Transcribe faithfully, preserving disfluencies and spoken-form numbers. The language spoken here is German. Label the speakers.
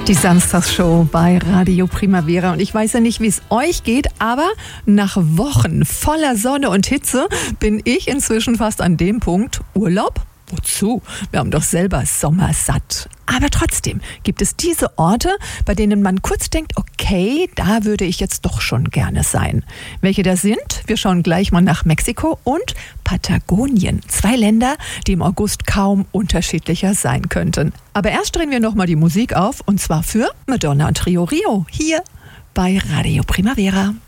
Speaker 1: Die Samstagsshow bei Radio Primavera. Und ich weiß ja nicht, wie es euch geht, aber nach Wochen voller Sonne und Hitze bin ich inzwischen fast an dem Punkt, Urlaub? Wozu? Wir haben doch selber Sommersatt. Aber trotzdem gibt es diese Orte, bei denen man kurz denkt, okay, da würde ich jetzt doch schon gerne sein. Welche das sind? Wir schauen gleich mal nach Mexiko und Patagonien. Zwei Länder, die im August kaum unterschiedlicher sein könnten. Aber erst drehen wir nochmal die Musik auf, und zwar für Madonna und Trio Rio hier bei Radio Primavera.